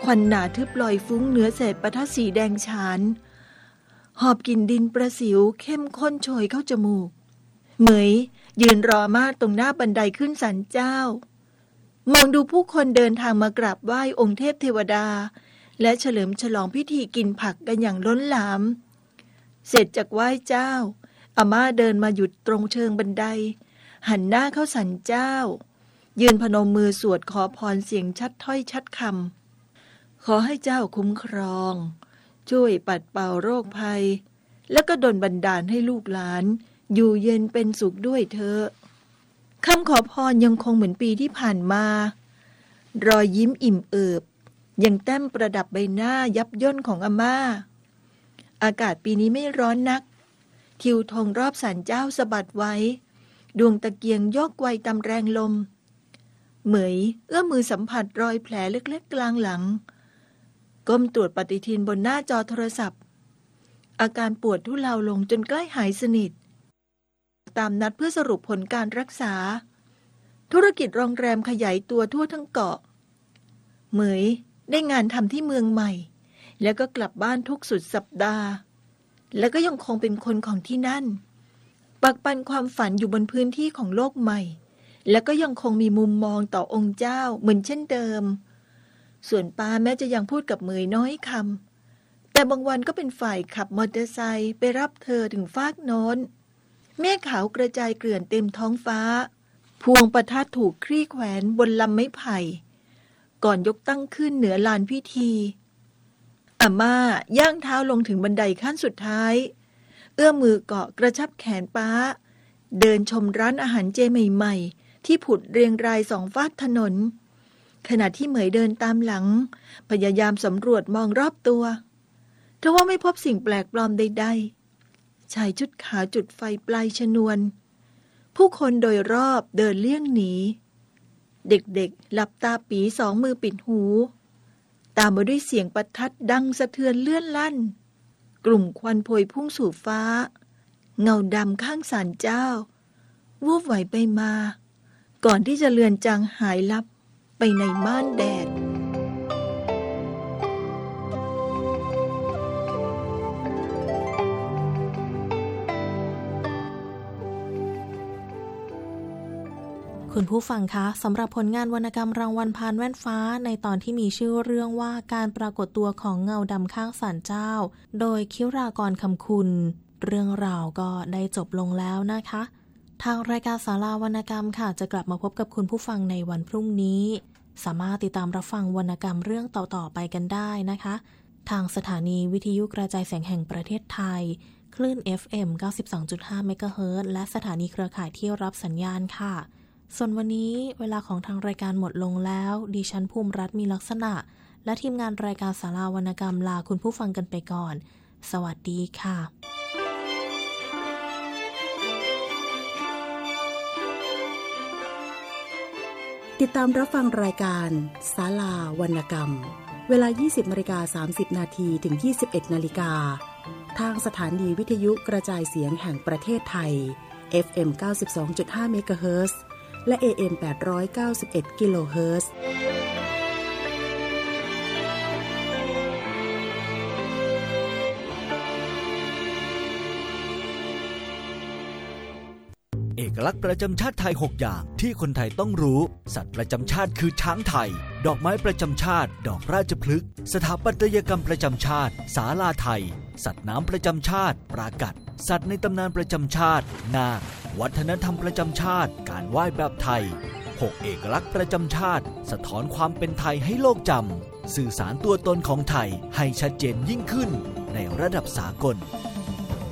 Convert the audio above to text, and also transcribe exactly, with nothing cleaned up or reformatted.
ควันหนาทึบลอยฟุ้งเหนือเศษปะทะสีแดงฉานหอบกลิ่นดินประสิวเข้มข้นโชยเข้าจมูกเหมยยืนรอมาตรงหน้าบันไดขึ้นศาลเจ้ามองดูผู้คนเดินทางมากราบไหว้องค์เทพเทวดาและเฉลิมฉลองพิธีกินผักกันอย่างล้นหลามเสร็จจากไหว้เจ้าอาม่าเดินมาหยุดตรงเชิงบันไดหันหน้าเข้าศาลเจ้ายืนพนมมือสวดขอพรเสียงชัดถ้อยชัดคำขอให้เจ้าคุ้มครองช่วยปัดเป่าโรคภัยแล้วก็ดลบันดาลให้ลูกหลานอยู่เย็นเป็นสุขด้วยเถอะคำขอพรยังคงเหมือนปีที่ผ่านมารอยยิ้มอิ่มเอิบยังแต้มประดับใบหน้ายับย่นของอาม่าอากาศปีนี้ไม่ร้อนนักทิวธงรอบศาลเจ้าสะบัดไว้ดวงตะเกียงโยกไวตามแรงลมเหมยเอื้อมมือสัมผัสรอยแผลเล็กๆกลางหลังก้มตรวจปฏิทินบนหน้าจอโทรศัพท์อาการปวดทุเลาลงจนใกล้หายสนิทตามนัดเพื่อสรุปผลการรักษาธุรกิจโรงแรมขยายตัวทั่วทั้งเกาะเหมยได้งานทำที่เมืองใหม่แล้วก็กลับบ้านทุกสุดสัปดาห์แล้วก็ยังคงเป็นคนของที่นั่นปักปันความฝันอยู่บนพื้นที่ของโลกใหม่แล้วก็ยังคงมีมุมมองต่อองค์เจ้าเหมือนเช่นเดิมส่วนป้าแม้จะยังพูดกับเหมยน้อยคำแต่บางวันก็เป็นฝ่ายขับมอเตอร์ไซค์ไปรับเธอถึงฟากโน้นเมฆขาวกระจายเกลื่อนเต็มท้องฟ้าพวงประทัดถูกคลี่แขวนบนลำไม้ไผ่ก่อนยกตั้งขึ้นเหนือลานพิธีอาม่าย่างเท้าลงถึงบันไดขั้นสุดท้ายเอื้อมมือเกาะกระชับแขนป้าเดินชมร้านอาหารเจใหม่ๆที่ผุดเรียงรายสองฝากถนนขณะที่เหมยเดินตามหลังพยายามสำรวจมองรอบตัวทว่าไม่พบสิ่งแปลกปลอมใดๆชายชุดขาวจุดไฟปลายชนวนผู้คนโดยรอบเดินเลี่ยงหนีเด็กๆหลับตาปีสองมือปิดหูตามมาด้วยเสียงประทัดดังสะเทือนเลื่อนลั่นกลุ่มควันพวยพุ่งสู่ฟ้าเงาดำข้างศาลเจ้าวูบไหวไปมาก่อนที่จะเลือนจางหายลับไปในม่านแดดคุณผู้ฟังคะสำหรับผลงานวรรณกรรมรางวัลพานแว่นฟ้าในตอนที่มีชื่อเรื่องว่าการปรากฏตัวของเงาดำข้างศาลเจ้าโดยคิรากรคำคุณเรื่องราวก็ได้จบลงแล้วนะคะทางรายการศาลาวรรณกรรมค่ะจะกลับมาพบกับคุณผู้ฟังในวันพรุ่งนี้สามารถติดตามรับฟังวรรณกรรมเรื่องต่อๆไปกันได้นะคะทางสถานีวิทยุกระจายเสียงแห่งประเทศไทยคลื่น เอฟ เอ็ม เก้าสิบสองจุดห้า เมกะเฮิรตซ์และสถานีเครือข่ายที่รับสัญญาณค่ะส่วนวันนี้เวลาของทางรายการหมดลงแล้วดิฉันภูมิรัตน์มีลักษณะและทีมงานรายการศาลาวรรณกรรมลาคุณผู้ฟังกันไปก่อนสวัสดีค่ะติดตามรับฟังรายการศาลาวรรณกรรมเวลา ยี่สิบนาฬิกาสามสิบนาที ถึง ยี่สิบเอ็ดนาฬิกาทางสถานีวิทยุกระจายเสียงแห่งประเทศไทย เอฟ เอ็ม เก้าสิบสองจุดห้า เมกะเฮิรตซ์และ เอ เอ็ม แปดร้อยเก้าสิบเอ็ด กิโลเฮิรตซ์เอกลักษณ์ประจำชาติไทยหกอย่างที่คนไทยต้องรู้สัตว์ประจำชาติคือช้างไทยดอกไม้ประจำชาติดอกราชพฤกษ์สถาปัตยกรรมประจำชาติศาลาไทยสัตว์น้ำประจำชาติปรากัดสัตว์ในตำนานประจำชาตินาควัฒนธรรมประจำชาติการไหว้แบบไทยหกเอกลักษณ์ประจำชาติสะท้อนความเป็นไทยให้โลกจำสื่อสารตัวตนของไทยให้ชัดเจนยิ่งขึ้นในระดับสากล